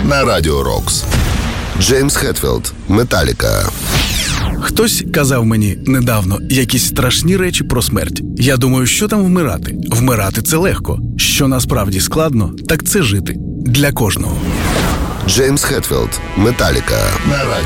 на Радіо Рокс. Джеймс Хетфілд, Металіка. Хтось казав мені недавно якісь страшні речі про смерть. Я думаю, що там вмирати? Вмирати – це легко. Що насправді складно, так це жити. Для кожного. Джеймс Хетфілд, Металіка. На Радіо